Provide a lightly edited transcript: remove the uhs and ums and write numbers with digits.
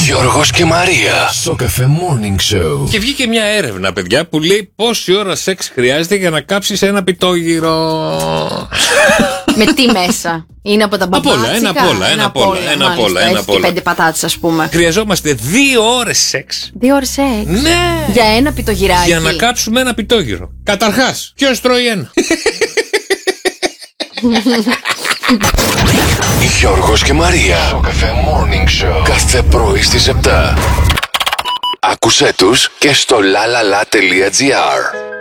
Γιώργος και Μαρία στο Cafe Morning Show. Και βγήκε μια έρευνα, παιδιά, που λέει πόση ώρα σεξ χρειάζεται για να κάψεις ένα πιτόγυρο. Με τι μέσα? Είναι από τα μπαμπάτσικα? Ένα απ' όλα. Και 5 πατάτες, ας πούμε. Χρειαζόμαστε 2 ώρες σεξ. 2 ώρες σεξ? Ναι. Για ένα πιτογυράκι? Για να κάψουμε ένα πιτόγυρο. Καταρχάς, ποιος τρώει ένα? Γιώργος και Μαρία στο Cafe Morning Show. Κάθε πρωί στις 7. Άκουσέ τους και στο lalala.gr.